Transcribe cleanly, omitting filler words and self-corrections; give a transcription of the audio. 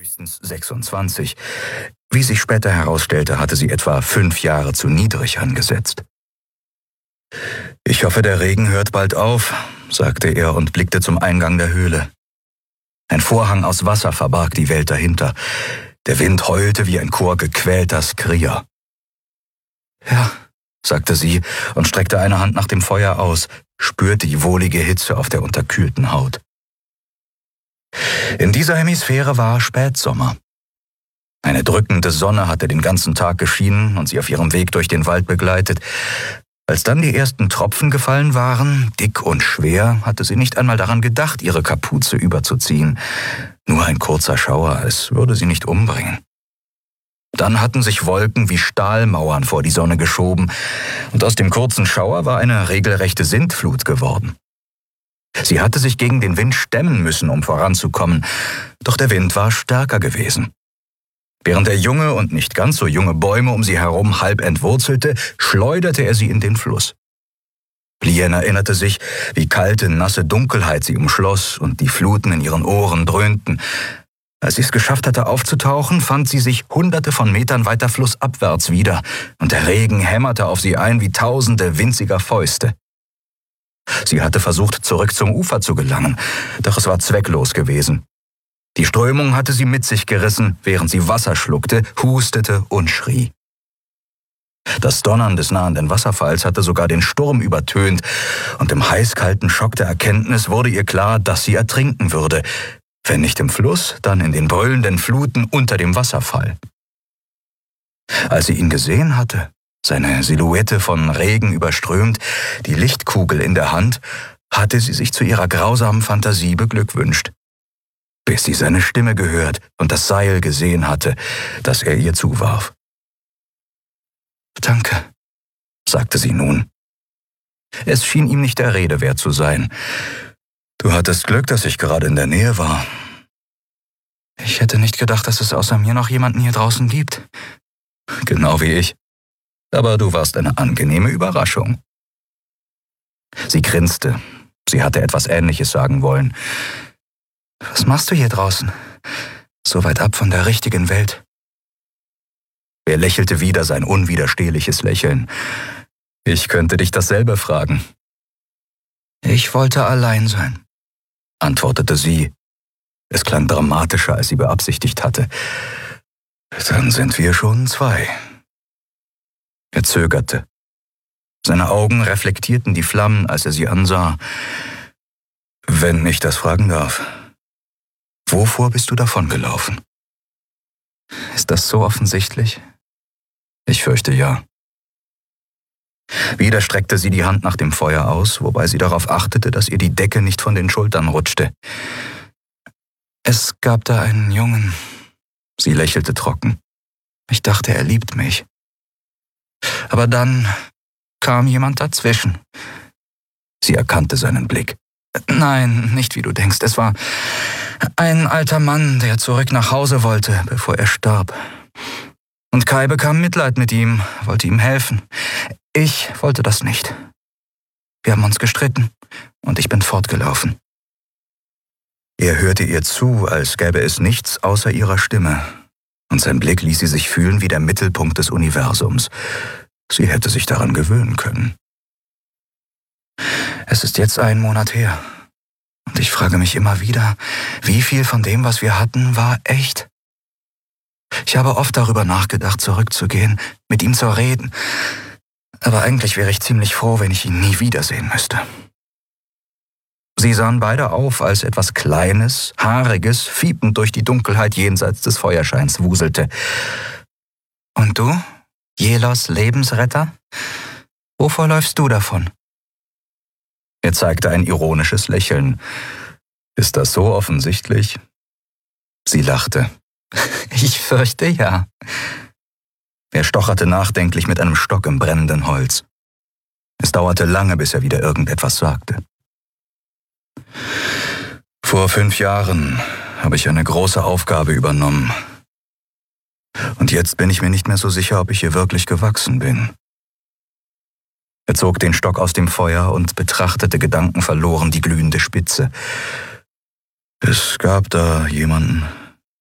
höchstens 26. Wie sich später herausstellte, hatte sie etwa 5 Jahre zu niedrig angesetzt. »Ich hoffe, der Regen hört bald auf«, sagte er und blickte zum Eingang der Höhle. Ein Vorhang aus Wasser verbarg die Welt dahinter. Der Wind heulte wie ein Chor gequälter Skrier. »Ja«, sagte sie und streckte eine Hand nach dem Feuer aus, spürte die wohlige Hitze auf der unterkühlten Haut. In dieser Hemisphäre war Spätsommer. Eine drückende Sonne hatte den ganzen Tag geschienen und sie auf ihrem Weg durch den Wald begleitet. Als dann die ersten Tropfen gefallen waren, dick und schwer, hatte sie nicht einmal daran gedacht, ihre Kapuze überzuziehen. Nur ein kurzer Schauer, es würde sie nicht umbringen. Dann hatten sich Wolken wie Stahlmauern vor die Sonne geschoben, und aus dem kurzen Schauer war eine regelrechte Sintflut geworden. Sie hatte sich gegen den Wind stemmen müssen, um voranzukommen, doch der Wind war stärker gewesen. Während er junge und nicht ganz so junge Bäume um sie herum halb entwurzelte, schleuderte er sie in den Fluss. Lien erinnerte sich, wie kalte, nasse Dunkelheit sie umschloss und die Fluten in ihren Ohren dröhnten. Als sie es geschafft hatte aufzutauchen, fand sie sich Hunderte von Metern weiter flussabwärts wieder, und der Regen hämmerte auf sie ein wie tausende winziger Fäuste. Sie hatte versucht, zurück zum Ufer zu gelangen, doch es war zwecklos gewesen. Die Strömung hatte sie mit sich gerissen, während sie Wasser schluckte, hustete und schrie. Das Donnern des nahenden Wasserfalls hatte sogar den Sturm übertönt, und im heißkalten Schock der Erkenntnis wurde ihr klar, dass sie ertrinken würde. Wenn nicht im Fluss, dann in den brüllenden Fluten unter dem Wasserfall. Als sie ihn gesehen hatte, seine Silhouette von Regen überströmt, die Lichtkugel in der Hand, hatte sie sich zu ihrer grausamen Fantasie beglückwünscht, bis sie seine Stimme gehört und das Seil gesehen hatte, das er ihr zuwarf. »Danke«, sagte sie nun. Es schien ihm nicht der Rede wert zu sein. »Du hattest Glück, dass ich gerade in der Nähe war.« »Ich hätte nicht gedacht, dass es außer mir noch jemanden hier draußen gibt.« »Genau wie ich. Aber du warst eine angenehme Überraschung.« Sie grinste. Sie hatte etwas Ähnliches sagen wollen. »Was machst du hier draußen? So weit ab von der richtigen Welt?« Er lächelte wieder sein unwiderstehliches Lächeln. »Ich könnte dich dasselbe fragen.« »Ich wollte allein sein«, antwortete sie. Es klang dramatischer, als sie beabsichtigt hatte. »Dann sind wir schon 2. Er zögerte. Seine Augen reflektierten die Flammen, als er sie ansah. »Wenn ich das fragen darf, wovor bist du davongelaufen?« »Ist das so offensichtlich?« »Ich fürchte ja.« Wieder streckte sie die Hand nach dem Feuer aus, wobei sie darauf achtete, dass ihr die Decke nicht von den Schultern rutschte. »Es gab da einen Jungen.« Sie lächelte trocken. »Ich dachte, er liebt mich. Aber dann kam jemand dazwischen.« Sie erkannte seinen Blick. »Nein, nicht wie du denkst. Es war ein alter Mann, der zurück nach Hause wollte, bevor er starb. Und Kai bekam Mitleid mit ihm, wollte ihm helfen. Ich wollte das nicht. Wir haben uns gestritten und ich bin fortgelaufen.« Er hörte ihr zu, als gäbe es nichts außer ihrer Stimme, und sein Blick ließ sie sich fühlen wie der Mittelpunkt des Universums. Sie hätte sich daran gewöhnen können. »Es ist jetzt 1 Monat her, und ich frage mich immer wieder, wie viel von dem, was wir hatten, war echt. Ich habe oft darüber nachgedacht, zurückzugehen, mit ihm zu reden, aber eigentlich wäre ich ziemlich froh, wenn ich ihn nie wiedersehen müsste.« Sie sahen beide auf, als etwas Kleines, Haariges, fiepend durch die Dunkelheit jenseits des Feuerscheins wuselte. »Und du, Jelos Lebensretter? Wovor läufst du davon?« Er zeigte ein ironisches Lächeln. »Ist das so offensichtlich?« Sie lachte. »Ich fürchte ja.« Er stocherte nachdenklich mit einem Stock im brennenden Holz. Es dauerte lange, bis er wieder irgendetwas sagte. »Vor 5 Jahren habe ich eine große Aufgabe übernommen. Und jetzt bin ich mir nicht mehr so sicher, ob ich ihr wirklich gewachsen bin.« Er zog den Stock aus dem Feuer und betrachtete gedankenverloren die glühende Spitze. »Es gab da jemanden,